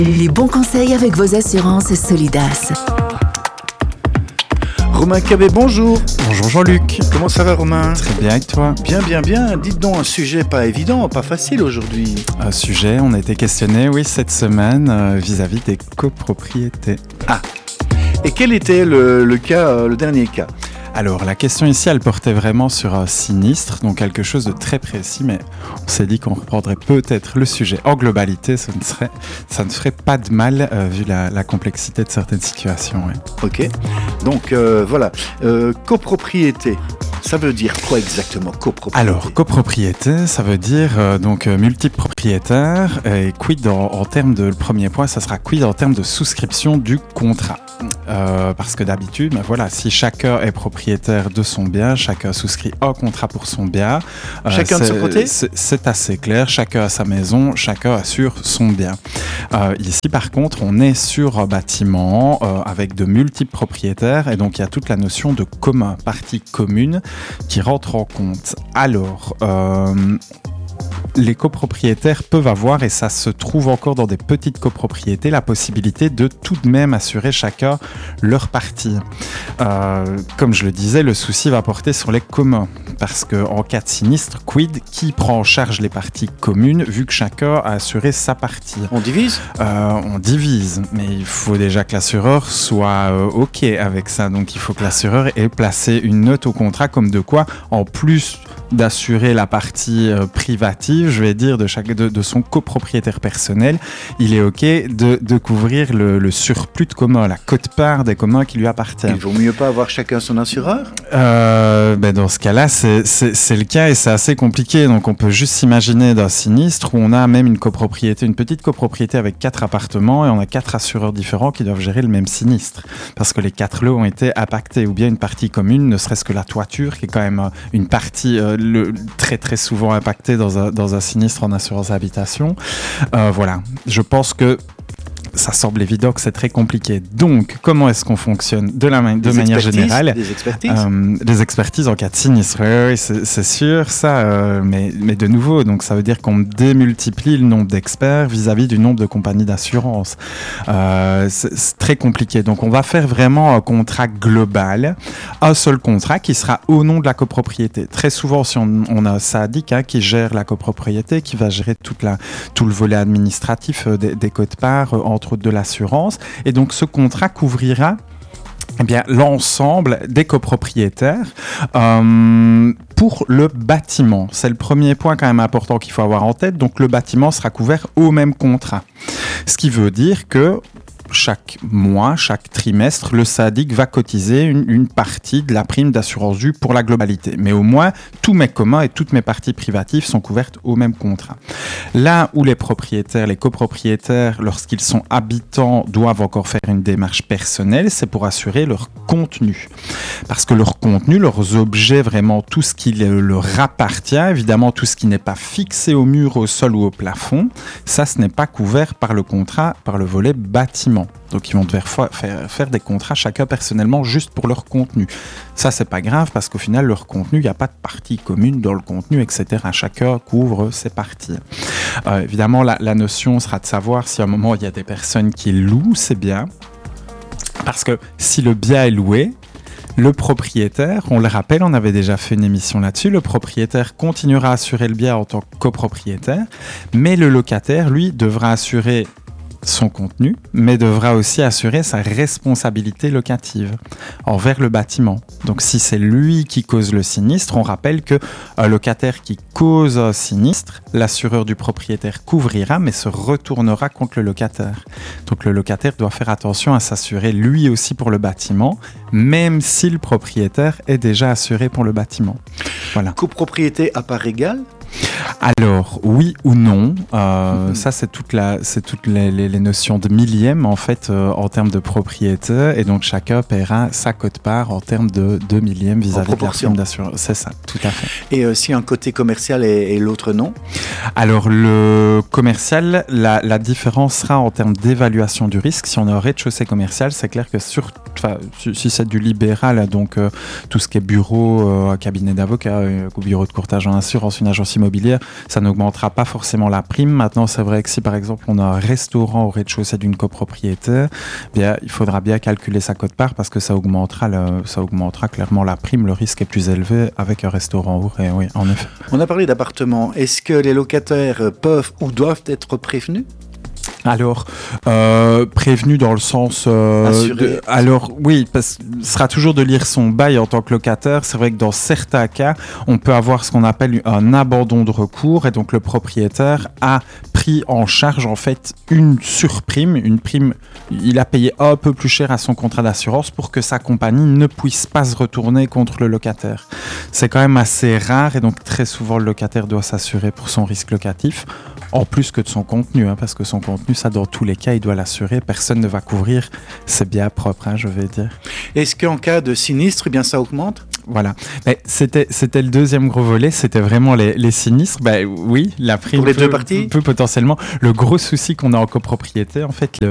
Les bons conseils avec vos assurances Solidas. Romain Cabet, bonjour. Bonjour Jean-Luc. Comment ça va, Romain ? Très bien, et toi ? Bien. Dites donc, un sujet pas évident, pas facile aujourd'hui. Un sujet, on a été questionné, oui, cette semaine, vis-à-vis des copropriétés. Ah. Et quel était le cas, le dernier cas ? Alors, la question ici, elle portait vraiment sur un sinistre, donc quelque chose de très précis, mais on s'est dit qu'on reprendrait peut-être le sujet en globalité, ça ne ferait pas de mal, vu la complexité de certaines situations. Ouais. Ok, donc voilà, copropriété. Ça veut dire quoi exactement, copropriété ? Alors, copropriété, ça veut dire multiples propriétaires. Et quid en termes de, le premier point, ça sera quid en termes de souscription du contrat. Parce que d'habitude, si chacun est propriétaire de son bien, chacun souscrit un contrat pour son bien. Chacun de son côté ? C'est assez clair, chacun a sa maison, chacun assure son bien. Ici, par contre, on est sur un bâtiment avec de multiples propriétaires et donc il y a toute la notion de commun, partie commune qui rentre en compte. Alors, les copropriétaires peuvent avoir, et ça se trouve encore dans des petites copropriétés, la possibilité de tout de même assurer chacun leur partie. Comme je le disais, le souci va porter sur les communs, parce qu'en cas de sinistre, qui prend en charge les parties communes, vu que chacun a assuré sa partie ? On divise ? On divise, mais il faut déjà que l'assureur soit OK avec ça. Donc il faut que l'assureur ait placé une note au contrat, comme de quoi, en plus d'assurer la partie privative, je vais dire, de son copropriétaire personnel, il est OK de couvrir le surplus de communs, la quote-part des communs qui lui appartient. Il vaut mieux pas avoir chacun son assureur ? Dans ce cas-là, c'est le cas et c'est assez compliqué. Donc on peut juste s'imaginer d'un sinistre où on a même une petite copropriété avec 4 appartements et on a 4 assureurs différents qui doivent gérer le même sinistre. Parce que les 4 lots ont été impactés, ou bien une partie commune, ne serait-ce que la toiture, qui est quand même une partie très très souvent impactée dans un sinistre en assurance habitation. Voilà, je pense que ça semble évident que c'est très compliqué. Donc, comment est-ce qu'on fonctionne de manière générale ? Des expertises ? Des expertises en cas de sinistre, oui, c'est sûr, ça. Mais de nouveau, donc ça veut dire qu'on démultiplie le nombre d'experts vis-à-vis du nombre de compagnies d'assurance. C'est très compliqué. Donc, on va faire vraiment un contrat global, un seul contrat qui sera au nom de la copropriété. Très souvent, si on a un syndic qui gère la copropriété, qui va gérer tout le volet administratif des quotes-parts, entre autres de l'assurance, et donc ce contrat couvrira l'ensemble des copropriétaires pour le bâtiment. C'est le premier point quand même important qu'il faut avoir en tête. Donc le bâtiment sera couvert au même contrat. Ce qui veut dire que chaque mois, chaque trimestre, le syndic va cotiser une partie de la prime d'assurance due pour la globalité. Mais au moins, tous mes communs et toutes mes parties privatives sont couvertes au même contrat. Là où les copropriétaires, lorsqu'ils sont habitants, doivent encore faire une démarche personnelle, c'est pour assurer leur contenu. Parce que leur contenu, leurs objets, vraiment tout ce qui leur appartient, évidemment tout ce qui n'est pas fixé au mur, au sol ou au plafond, ça, ce n'est pas couvert par le contrat, par le volet bâtiment. Donc ils vont devoir faire des contrats chacun personnellement juste pour leur contenu. Ça, c'est pas grave parce qu'au final, leur contenu, il n'y a pas de partie commune dans le contenu, etc. Chacun couvre ses parties. Évidemment, la notion sera de savoir si à un moment, il y a des personnes qui louent ces biens. Parce que si le bien est loué, le propriétaire, on le rappelle, on avait déjà fait une émission là-dessus, le propriétaire continuera à assurer le bien en tant que copropriétaire, mais le locataire, lui, devra assurer son contenu, mais devra aussi assurer sa responsabilité locative envers le bâtiment. Donc si c'est lui qui cause le sinistre, on rappelle qu'un locataire qui cause un sinistre, l'assureur du propriétaire couvrira, mais se retournera contre le locataire. Donc le locataire doit faire attention à s'assurer lui aussi pour le bâtiment, même si le propriétaire est déjà assuré pour le bâtiment. Voilà. Copropriété à part égale ? Alors, oui ou non, ça c'est toutes les notions de millième en fait en termes de propriété, et donc chacun paiera sa quote-part en termes de millième vis-à-vis de la prime d'assurance. C'est ça, tout à fait. Et si un côté commercial et l'autre non ? Alors le commercial, la différence sera en termes d'évaluation du risque. Si on a un rez-de-chaussée commercial, c'est clair que si c'est du libéral, donc tout ce qui est bureau, cabinet d'avocat, bureau de courtage en assurance, une agence immobilière, ça n'augmentera pas forcément la prime. Maintenant, c'est vrai que si par exemple on a un restaurant au rez-de-chaussée d'une copropriété, bien, il faudra bien calculer sa quote-part parce que ça augmentera clairement la prime. Le risque est plus élevé avec un restaurant au rez, oui, en effet. On a parlé d'appartements. Est-ce que les locataires peuvent ou doivent être prévenus ? Alors, prévenu dans le sens... alors, oui, parce que ce sera toujours de lire son bail en tant que locataire. C'est vrai que dans certains cas, on peut avoir ce qu'on appelle un abandon de recours et donc le propriétaire a pris en charge en fait une surprime, une prime. Il a payé un peu plus cher à son contrat d'assurance pour que sa compagnie ne puisse pas se retourner contre le locataire. C'est quand même assez rare et donc très souvent le locataire doit s'assurer pour son risque locatif, en plus que de son contenu, parce que son contenu, ça dans tous les cas, il doit l'assurer. Personne ne va couvrir. C'est bien propre, je vais dire. Est-ce qu'en cas de sinistre, eh bien ça augmente ? Voilà. Mais c'était le deuxième gros volet, c'était vraiment les sinistres. Oui, la prime pour les deux parties peut potentiellement. Le gros souci qu'on a en copropriété, en fait,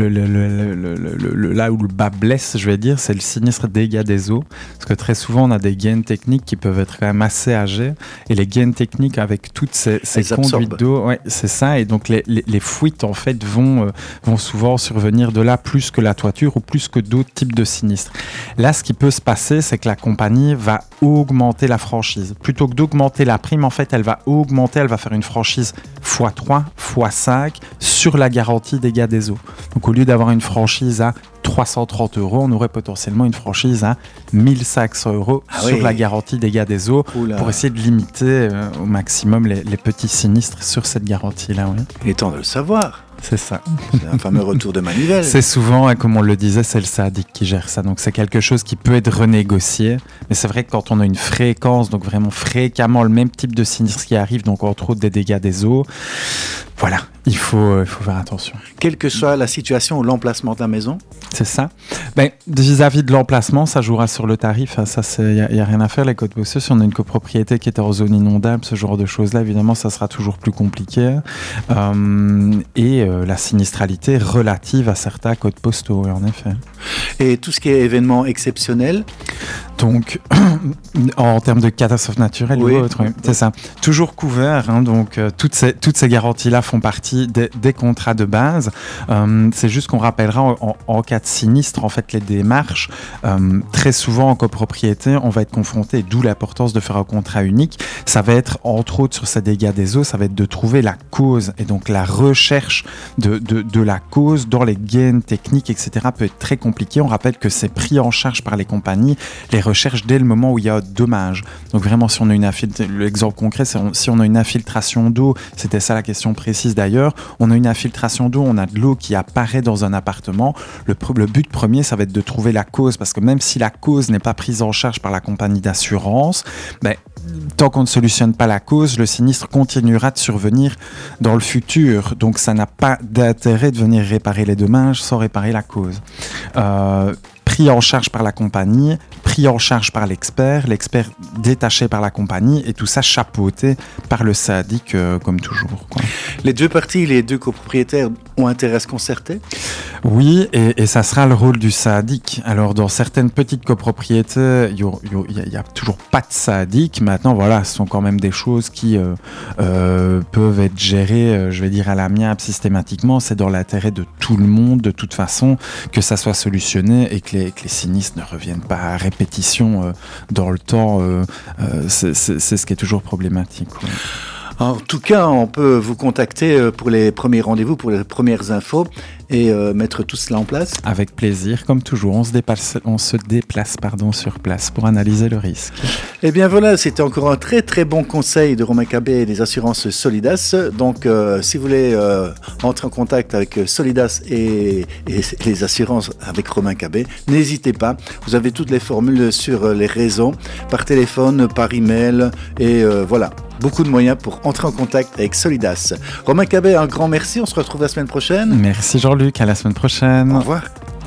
là où le bas blesse, je vais dire, c'est le sinistre dégâts des eaux. Parce que très souvent, on a des gaines techniques qui peuvent être quand même assez âgées. Et les gaines techniques avec toutes ces conduites d'eau, ouais, c'est ça. Et donc, les fuites, en fait, vont souvent survenir de là plus que la toiture ou plus que d'autres types de sinistres. Là, ce qui peut se passer, c'est que la compagnie va augmenter la franchise. Plutôt que d'augmenter la prime, en fait, elle va faire une franchise x3, x5 sur la garantie dégâts des eaux. Donc, au lieu d'avoir une franchise à 330 €, on aurait potentiellement une franchise à 1500 € sur la garantie dégâts des eaux. Oula. Pour essayer de limiter au maximum les petits sinistres sur cette garantie-là. Oui. Il est temps de le savoir. C'est ça. C'est un fameux retour de manivelle. C'est souvent, comme on le disait, c'est le SADIC qui gère ça. Donc c'est quelque chose qui peut être renégocié. Mais c'est vrai que quand on a une fréquence, donc vraiment fréquemment le même type de sinistre qui arrive, donc entre autres des dégâts des eaux, voilà, il faut faire attention. Quelle que soit la situation ou l'emplacement de la maison ? C'est ça. Vis-à-vis de l'emplacement, ça jouera sur le tarif. Ça, il n'y a rien à faire. Les codes postaux, si on a une copropriété qui est en zone inondable, ce genre de choses-là, évidemment, ça sera toujours plus compliqué. La sinistralité relative à certains codes postaux, en effet. Et tout ce qui est événement exceptionnel ? Donc, en termes de catastrophes naturelles ou autres, c'est ça. Toujours couvert, donc toutes ces garanties-là font partie des contrats de base. C'est juste qu'on rappellera en cas de sinistre, en fait, les démarches. Très souvent, en copropriété, on va être confronté, d'où l'importance de faire un contrat unique. Ça va être, entre autres, sur ces dégâts des eaux, ça va être de trouver la cause. Et donc, la recherche de la cause dans les gaines techniques, etc., peut être très compliqué. On rappelle que c'est pris en charge par les compagnies, les recherches dès le moment où il y a un dommage. Donc vraiment, si on a l'exemple concret, c'est si on a une infiltration d'eau, c'était ça la question précise d'ailleurs, on a une infiltration d'eau, on a de l'eau qui apparaît dans un appartement, le but premier, ça va être de trouver la cause, parce que même si la cause n'est pas prise en charge par la compagnie d'assurance, tant qu'on ne solutionne pas la cause, le sinistre continuera de survenir dans le futur. Donc ça n'a pas d'intérêt de venir réparer les dommages sans réparer la cause. Pris en charge par la compagnie, pris en charge par l'expert détaché par la compagnie, et tout ça chapeauté par le SADIC comme toujours. Les deux parties, les deux copropriétaires ont intérêt à se concerter ? Oui, et ça sera le rôle du SADIC. Alors, dans certaines petites copropriétés, il n'y a toujours pas de SADIC. Maintenant, voilà, ce sont quand même des choses qui peuvent être gérées, je vais dire, à l'amiable systématiquement. C'est dans l'intérêt de tout le monde, de toute façon, que ça soit solutionné et que les sinistres ne reviennent pas à répétition dans le temps. C'est ce qui est toujours problématique. Ouais. En tout cas, on peut vous contacter pour les premiers rendez-vous, pour les premières infos et mettre tout cela en place. Avec plaisir, comme toujours, on se déplace sur place pour analyser le risque. Eh bien voilà, c'était encore un très très bon conseil de Romain Cabet et des assurances Solidas. Donc si vous voulez entrer en contact avec Solidas et les assurances avec Romain Cabet, n'hésitez pas. Vous avez toutes les formules sur les réseaux, par téléphone, par email et voilà. Beaucoup de moyens pour entrer en contact avec Solidas. Romain Cabet, un grand merci. On se retrouve la semaine prochaine. Merci Jean-Luc, à la semaine prochaine. Au revoir.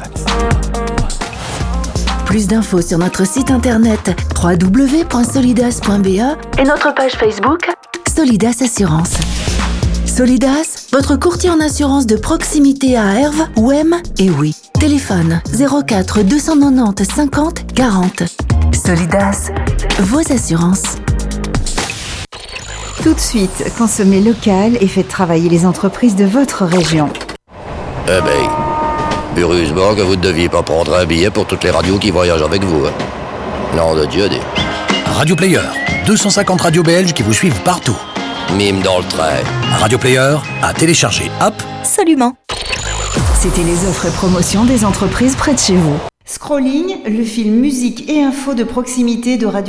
Plus d'infos sur notre site internet www.solidas.be et notre page Facebook Solidas Assurance. Solidas, votre courtier en assurance de proximité à Herve, Ouem et Oui. Téléphone 04 290 50 40. Solidas, vos assurances. Tout de suite, consommez local et faites travailler les entreprises de votre région. Eh ben, heureusement que vous ne deviez pas prendre un billet pour toutes les radios qui voyagent avec vous. Non de Dieu. Radio Player, 250 radios belges qui vous suivent partout. Mime dans le train. Radio Player, à télécharger. Hop. Absolument. C'était les offres et promotions des entreprises près de chez vous. Scrolling, le fil musique et info de proximité de Radio